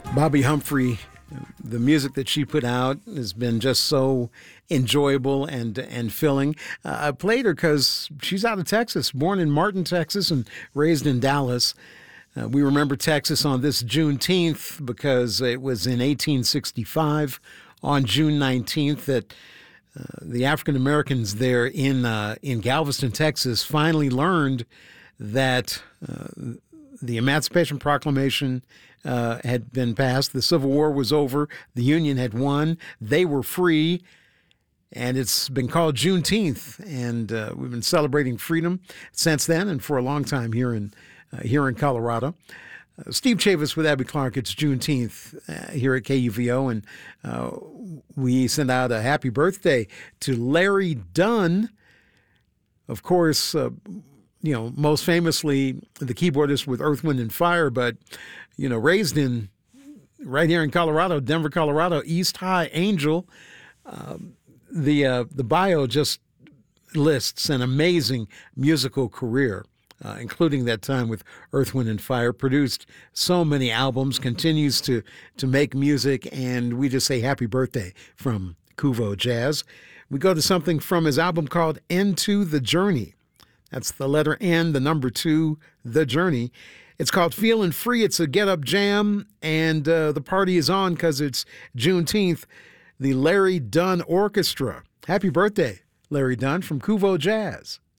Bobby Humphrey, the music that she put out has been just so enjoyable and filling. I played her because she's out of Texas, born in Martin, Texas, and raised in Dallas. We remember Texas on this Juneteenth because it was in 1865 on June 19th that the African Americans there in Galveston, Texas, finally learned that the Emancipation Proclamation had been passed. The Civil War was over. The Union had won. They were free. And it's been called Juneteenth. And we've been celebrating freedom since then and for a long time here in Colorado. Steve Chavis with Abby Clark. It's Juneteenth here at KUVO. And we send out a happy birthday to Larry Dunn. Of course, most famously the keyboardist with Earth, Wind, and Fire, but, raised right here in Colorado, Denver, Colorado, East High Angel. The bio just lists an amazing musical career, including that time with Earth, Wind, and Fire, produced so many albums, continues to make music, and we just say happy birthday from Kuvo Jazz. We go to something from his album called Into the Journey. That's the letter N, the number 2, The Journey. It's called Feeling Free. It's a get-up jam, and the party is on because it's Juneteenth. The Larry Dunn Orchestra. Happy birthday, Larry Dunn from Kuvo Jazz.